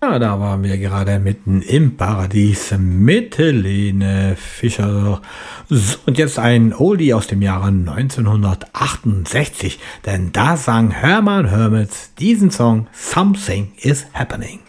Ja, da waren wir gerade mitten im Paradies mit Helene Fischer. So, und jetzt ein Oldie aus dem Jahre 1968, denn da sang Hermann Hermits diesen Song Something is Happening.